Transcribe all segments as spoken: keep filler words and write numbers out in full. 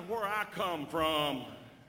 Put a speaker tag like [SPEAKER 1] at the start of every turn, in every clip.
[SPEAKER 1] where I come from,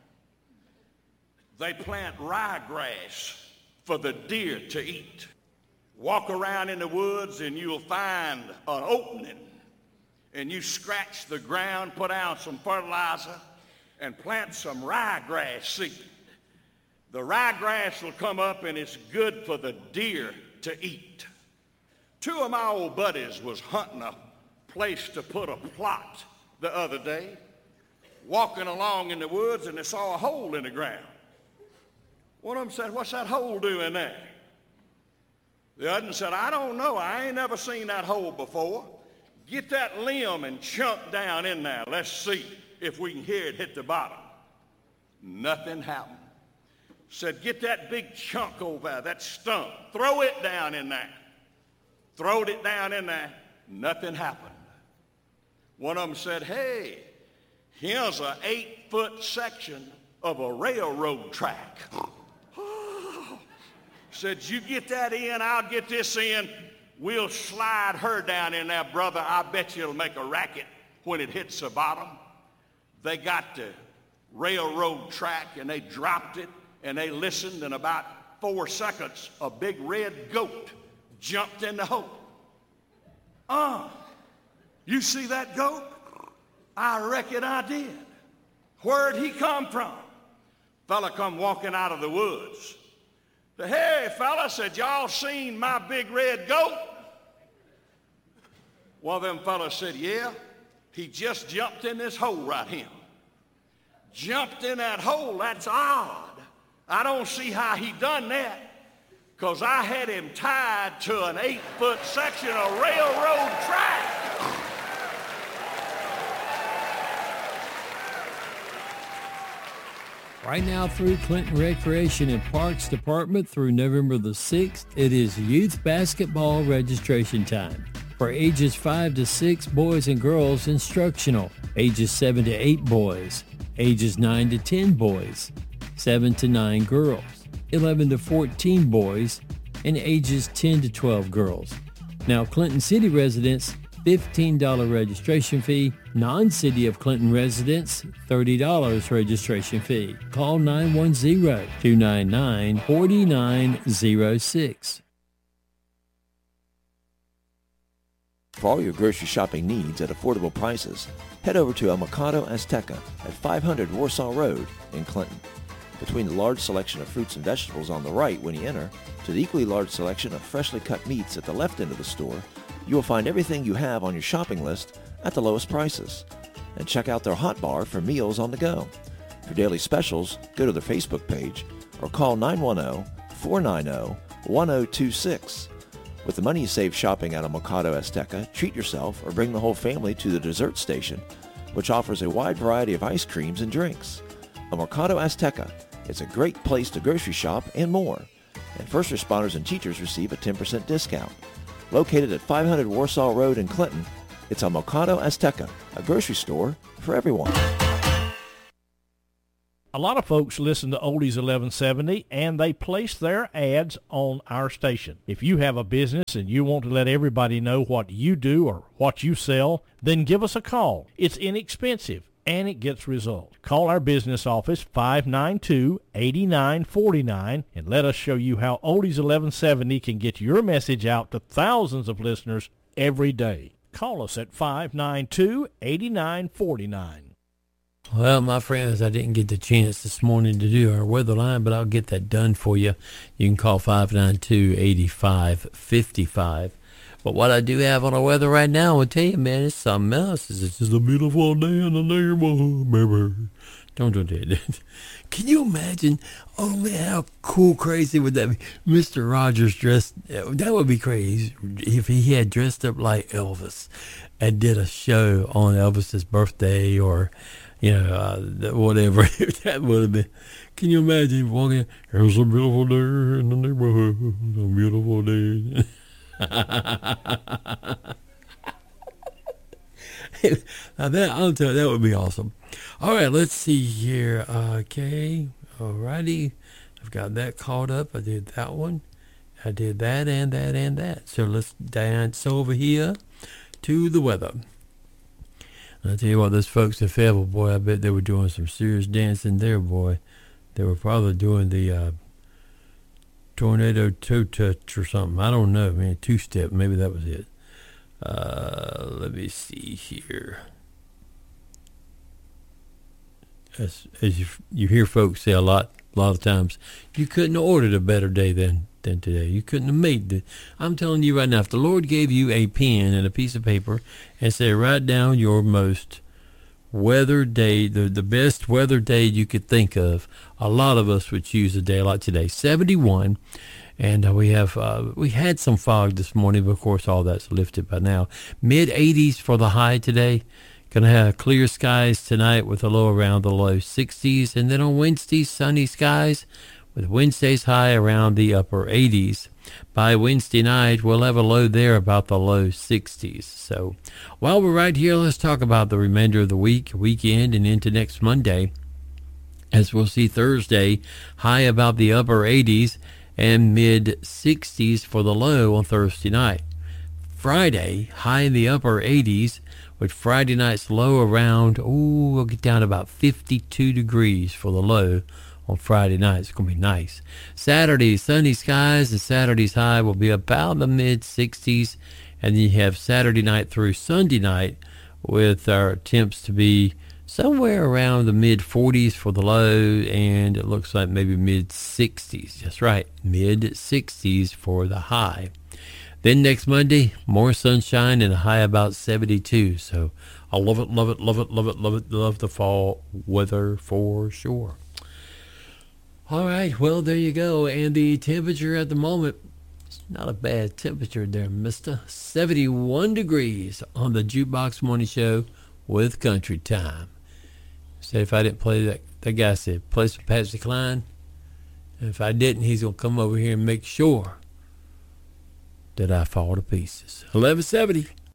[SPEAKER 1] they plant ryegrass for the deer to eat. Walk around in the woods and you'll find an opening, and you scratch the ground, put out some fertilizer, and plant some ryegrass seed. The ryegrass will come up and it's good for the deer to eat. Two of my old buddies was hunting a place to put a plot the other day, walking along in the woods, and they saw a hole in the ground. One of them said, "What's that hole doing there?" The other one said, "I don't know. I ain't never seen that hole before. Get that limb and chunk down in there. Let's see if we can hear it hit the bottom." Nothing happened. Said, "Get that big chunk over there, that stump. Throw it down in there." Throwed it down in there. Nothing happened. One of them said, "Hey, here's an eight-foot section of a railroad track." Said, "You get that in, I'll get this in. We'll slide her down in there, brother. I bet you it'll make a racket when it hits the bottom." They got the railroad track and they dropped it and they listened. In about four seconds, a big red goat jumped in the hole. "Uh, you see that goat?" "I reckon I did." "Where'd he come from?" Fella come walking out of the woods. The "Hey, fella," said, "y'all seen my big red goat?" One of them fellas said, "Yeah, he just jumped in this hole right here." Jumped in that hole? That's odd. I don't see how he done that, because I had him tied to an eight-foot section of railroad track.
[SPEAKER 2] Right now through Clinton Recreation and Parks Department through November the sixth, it is youth basketball registration time. For ages five to six, boys and girls, instructional. Ages seven to eight, boys. Ages nine to ten, boys. seven to nine, girls. eleven to fourteen, boys. And ages ten to twelve, girls. Now, Clinton City residents, fifteen dollars registration fee. Non-City of Clinton residents, thirty dollars registration fee. Call nine one zero, two nine nine, four nine zero six.
[SPEAKER 3] For all your grocery shopping needs at affordable prices, head over to El Mercado Azteca at five hundred Warsaw Road in Clinton. Between the large selection of fruits and vegetables on the right when you enter, to the equally large selection of freshly cut meats at the left end of the store, you will find everything you have on your shopping list at the lowest prices. And check out their hot bar for meals on the go. For daily specials, go to their Facebook page or call nine one zero, four nine zero, one zero two six. With the money you save shopping at El Mercado Azteca, treat yourself or bring the whole family to the dessert station, which offers a wide variety of ice creams and drinks. El Mercado Azteca is a great place to grocery shop and more. And first responders and teachers receive a ten percent discount. Located at five hundred Warsaw Road in Clinton, it's El Mercado Azteca, a grocery store for everyone.
[SPEAKER 4] A lot of folks listen to Oldies eleven seventy, and they place their ads on our station. If you have a business and you want to let everybody know what you do or what you sell, then give us a call. It's inexpensive, and it gets results. Call our business office, five nine two, eight nine four nine, and let us show you how Oldies eleven seventy can get your message out to thousands of listeners every day. Call us at five nine two, eight nine four nine.
[SPEAKER 2] Well, my friends, I didn't get the chance this morning to do our weather line, but I'll get that done for you. You can call five nine two, eight five five five. But what I do have on our weather right now, I'll tell you, man, it's something else. It's just a beautiful day in the neighborhood, baby. Don't do that. Can you imagine? Oh, man, how cool, crazy would that be? Mister Rogers dressed, that would be crazy if he had dressed up like Elvis and did a show on Elvis's birthday or, you know, uh, whatever. That would have been. Can you imagine walking? It was a beautiful day in the neighborhood. A beautiful day. Now that, I'll tell you, that would be awesome. All right, let's see here. Okay, all righty. I've got that caught up. I did that one. I did that and that and that. So let's dance over here to the weather. I tell you what, those folks at Fayetteville, boy, I bet they were doing some serious dancing there, boy. They were probably doing the uh, tornado toe touch or something. I don't know, man. Two step, maybe that was it. Uh, let me see here. As, as you you hear folks say a lot, a lot of times, you couldn't have ordered a better day than than today. You couldn't have made it. I'm telling you right now, if the Lord gave you a pen and a piece of paper and said, write down your most weather day, the, the best weather day you could think of, a lot of us would choose a day like today. seventy-one, and uh, we have uh, we had some fog this morning, but of course all that's lifted by now. mid eighties for the high today. Going to have clear skies tonight with a low around the low sixties, and then on Wednesday, sunny skies with Wednesday's high around the upper eighties. By Wednesday night, we'll have a low there about the low sixties. So while we're right here, let's talk about the remainder of the week, weekend, and into next Monday. As we'll see Thursday, high about the upper eighties and mid sixties for the low on Thursday night. Friday, high in the upper eighties, with Friday night's low around, ooh, we'll get down to about fifty-two degrees for the low on Friday night. It's going to be nice. Saturday, sunny skies, and Saturday's high will be about the mid sixties. And then you have Saturday night through Sunday night with our temps to be somewhere around the mid forties for the low, and it looks like maybe mid sixties. That's right, mid sixties for the high. Then next Monday, more sunshine and a high about seventy-two. So I love it, love it, love it, love it, love it, love the fall weather for sure. All right, well, there you go. And the temperature at the moment, it's not a bad temperature there, mister. seventy-one degrees on the Jukebox Morning Show with Country Time. Said if I didn't play that, that guy said, play some Patsy Cline. And if I didn't, he's going to come over here and make sure that I fall to pieces. eleven seventy.